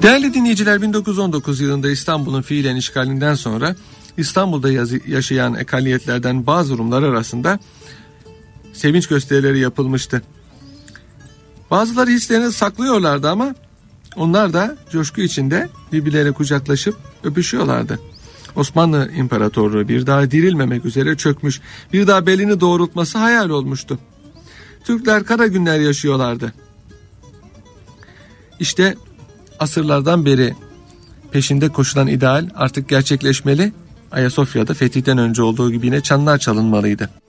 Değerli dinleyiciler, 1919 yılında İstanbul'un fiilen işgalinden sonra İstanbul'da yaşayan ekaliyetlerden bazı Rumlar arasında sevinç gösterileri yapılmıştı. Bazıları hislerini saklıyorlardı ama onlar da coşku içinde birbirleriyle kucaklaşıp öpüşüyorlardı. Osmanlı İmparatorluğu bir daha dirilmemek üzere çökmüş, bir daha belini doğrultması hayal olmuştu. Türkler kara günler yaşıyorlardı. İşte asırlardan beri peşinde koşulan ideal artık gerçekleşmeli. Ayasofya'da fetihten önce olduğu gibi yine çanlar çalınmalıydı.